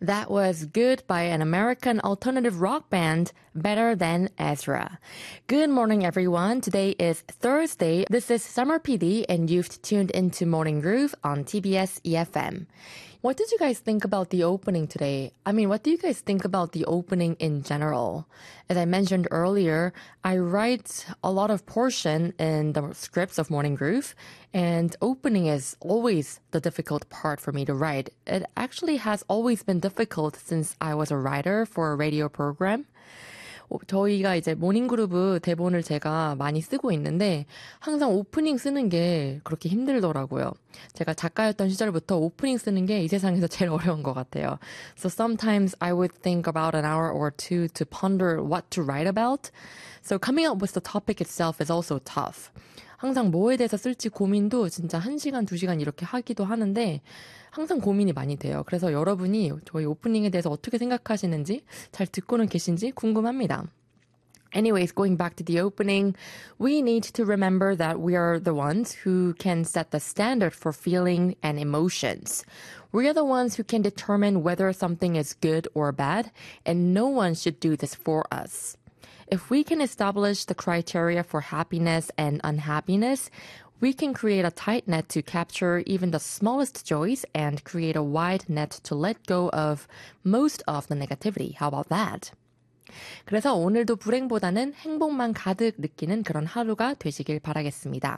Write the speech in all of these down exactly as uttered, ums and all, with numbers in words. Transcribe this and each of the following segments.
That was Good by an American alternative rock band, Better Than Ezra. Good morning, everyone. Today is Thursday. This is Summer P D, and you've tuned into Morning Groove on T B S E F M. What did you guys think about the opening today? I mean, what do you guys think about the opening in general? As I mentioned earlier, I write a lot of portion in the scripts of Morning Groove, and opening is always the difficult part for me to write. It actually has always been difficult since I was a writer for a radio program. 저희가 이제 모닝그루브 대본을 제가 많이 쓰고 있는데 항상 오프닝 쓰는 게 그렇게 힘들더라고요. 제가 작가였던 시절부터 오프닝 쓰는 게 이 세상에서 제일 어려운 것 같아요. So sometimes I would think about an hour or two to ponder what to write about. So coming up with the topic itself is also tough. 항상 뭐에 대해서 쓸지 고민도 진짜 한 시간, 두 시간 이렇게 하기도 하는데 항상 고민이 많이 돼요. 그래서 여러분이 저희 오프닝에 대해서 어떻게 생각하시는지 잘 듣고는 계신지 궁금합니다. Anyways, going back to the opening, we need to remember that we are the ones who can set the standard for feeling and emotions. We are the ones who can determine whether something is good or bad, and no one should do this for us. If we can establish the criteria for happiness and unhappiness, we can create a tight net to capture even the smallest joys and create a wide net to let go of most of the negativity. How about that? 그래서 오늘도 불행보다는 행복만 가득 느끼는 그런 하루가 되시길 바라겠습니다.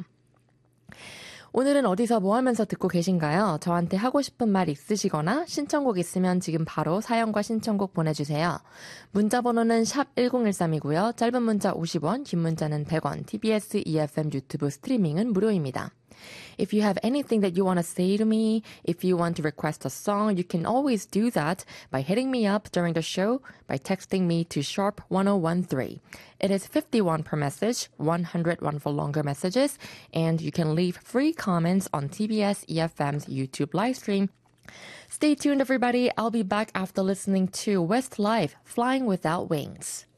오늘은 어디서 뭐 하면서 듣고 계신가요? 저한테 하고 싶은 말 있으시거나 신청곡 있으면 지금 바로 사연과 신청곡 보내주세요. 문자 번호는 샵 일공일삼이고요. 짧은 문자 오십 원, 긴 문자는 백 원, 티비에스 이에프엠 유튜브 스트리밍은 무료입니다. If you have anything that you want to say to me, if you want to request a song, you can always do that by hitting me up during the show by texting me to sharp one oh one three. It is fifty-one per message, one hundred one for longer messages, and you can leave free comments on T B S E F M's YouTube livestream. Stay tuned, everybody. I'll be back after listening to Westlife, Flying Without Wings.